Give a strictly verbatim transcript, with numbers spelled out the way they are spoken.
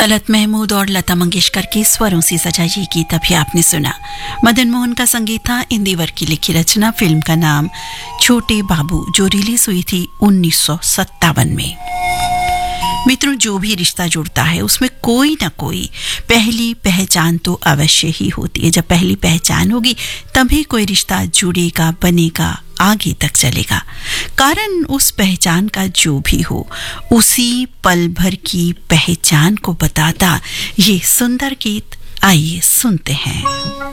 तलत महमूद और लता मंगेशकर के स्वरों से सजा ये गीत अभी आपने सुना। मदन मोहन का संगीत था, इंदिवर की लिखी रचना। फिल्म का नाम छोटे बाबू, जो रिलीज हुई थी उन्नीस सौ सत्तावन में। मित्रों, जो भी रिश्ता जुड़ता है उसमें कोई ना कोई पहली पहचान तो अवश्य ही होती है। जब पहली पहचान होगी तभी कोई रिश्ता जुड़ेगा, बनेगा, आगे तक चलेगा। कारण उस पहचान का जो भी हो, उसी पल भर की पहचान को बताता ये सुंदर गीत, आइए सुनते हैं।